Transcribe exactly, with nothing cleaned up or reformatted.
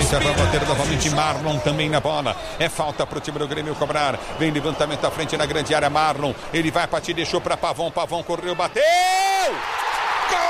Tenta para bater novamente Marlon também na bola. É falta para o time do Grêmio cobrar. Vem levantamento à frente na grande área. Marlon, ele vai partir, deixou para Pavão. Pavão correu, bateu!